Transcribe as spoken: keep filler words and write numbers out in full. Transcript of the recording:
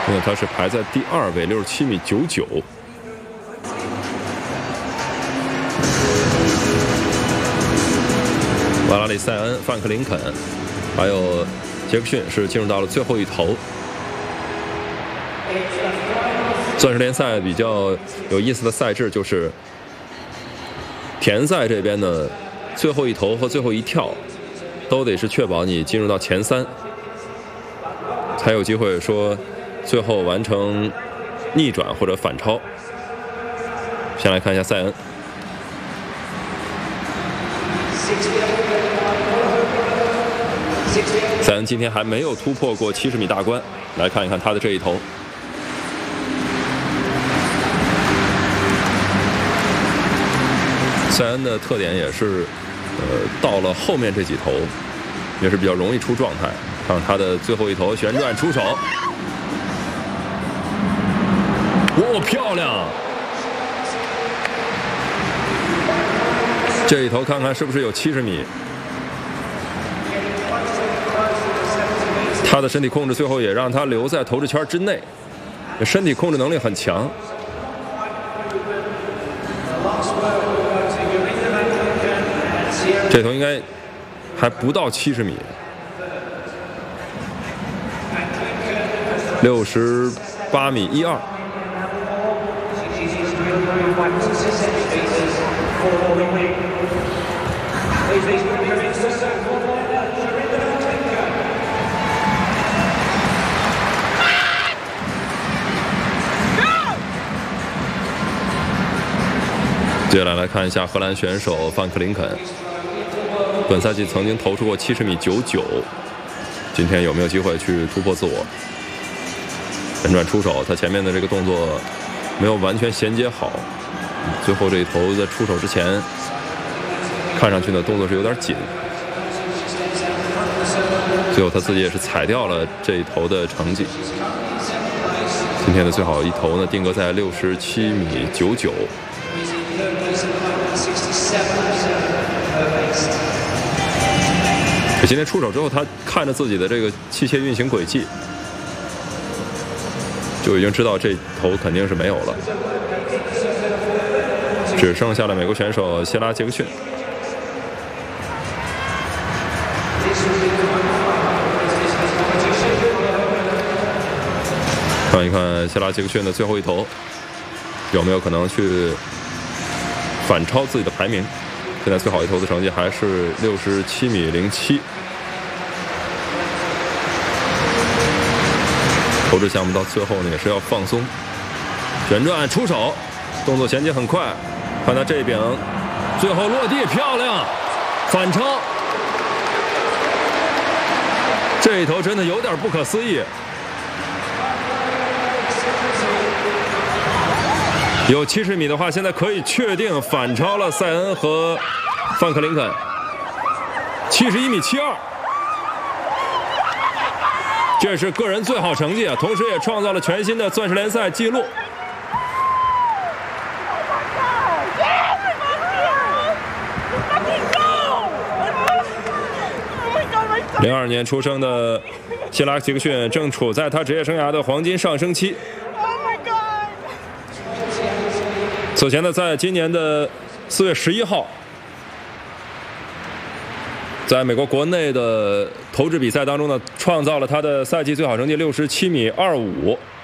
因为他是排在第二位，六十七米九九。瓦拉里塞恩、范克林肯，还有杰克逊是进入到了最后一头。钻石联赛比较有意思的赛制就是田赛这边的最后一头和最后一跳都得是确保你进入到前三，才有机会说最后完成逆转或者反超。先来看一下塞恩。塞恩今天还没有突破过七十米大关，来看一看他的这一头。塞恩的特点也是，呃，到了后面这几头也是比较容易出状态。看他的最后一头旋转出手，哇，漂亮！这一头看看是不是有七十米？他的身体控制最后也让他留在投掷圈之内，身体控制能力很强。这头应该还不到七十米，六十八米一二。接下来来看一下荷兰选手范克林肯，本赛季曾经投出过七十米九九，今天有没有机会去突破自我？旋转出手，他前面的这个动作没有完全衔接好，最后这一头在出手之前，看上去呢动作是有点紧，最后他自己也是踩掉了这一头的成绩。今天的最好一头呢定格在六十七米九九。今天出手之后，他看着自己的这个器械运行轨迹，就已经知道这头肯定是没有了，只剩下了美国选手谢拉杰克逊。看一看谢拉杰克逊的最后一头有没有可能去反超自己的排名。现在最好一头的成绩还是六十七米零七。投掷项目到最后呢也是要放松，旋转出手，动作衔接很快。看他这柄，最后落地漂亮，反超。这一头真的有点不可思议。有七十米的话，现在可以确定反超了塞恩和范克林肯，七十一米七二，这是个人最好成绩啊，同时也创造了全新的钻石联赛纪录。零二年出生的希拉杰克逊正处在他职业生涯的黄金上升期。此前呢，在今年的四月十一号，在美国国内的投掷比赛当中呢，创造了他的赛季最好成绩六十七米二五。